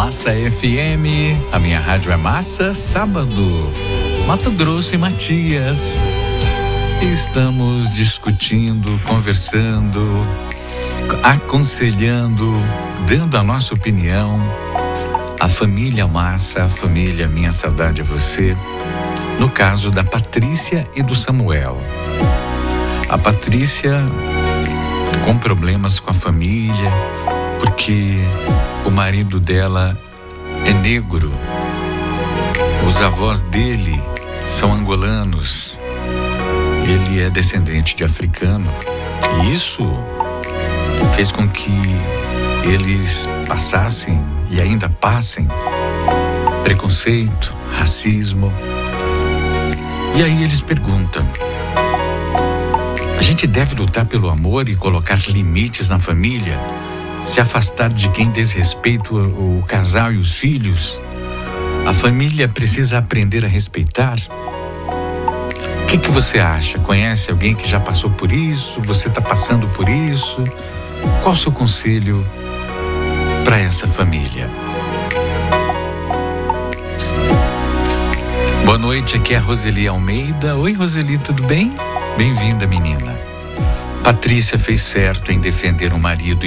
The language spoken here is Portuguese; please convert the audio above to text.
Massa FM, a minha rádio é Massa, sábado, Mato Grosso e Matias. Estamos discutindo, conversando, aconselhando, dando a nossa opinião. A família Massa, a família Minha Saudade é Você, no caso da Patrícia e do Samuel. A Patrícia com problemas com a família, porque o marido dela é negro. Os avós dele são angolanos. Ele é descendente de africano. E isso fez com que eles passassem e ainda passem preconceito, racismo. E aí eles perguntam: a gente deve lutar pelo amor e colocar limites na família? Se afastar de quem desrespeita o casal e os filhos? A família precisa aprender a respeitar? O que você acha? Conhece alguém que já passou por isso? Você está passando por isso? Qual o seu conselho para essa família? Boa noite, aqui é a Roseli Almeida. Oi, Roseli, tudo bem? Bem-vinda, menina. Patrícia fez certo em defender o marido